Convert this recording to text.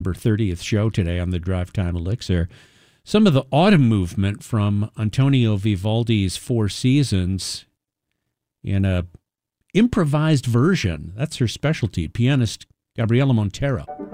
November 30th show today on the Drive Time Elixir. Some of the autumn movement from Antonio Vivaldi's Four Seasons in a improvised version. That's her specialty, pianist Gabriela Montero.